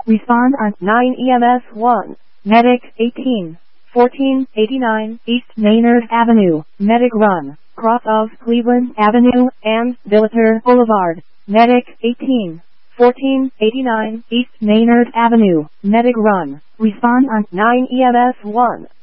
Respond on 9 EMS 1. Medic 18. 1489 East Maynard Avenue, Medic Run, cross of Cleveland Avenue and Billiter Boulevard. Medic 18. 1489 East Maynard Avenue, Medic Run. Respond on 9 EMS 1.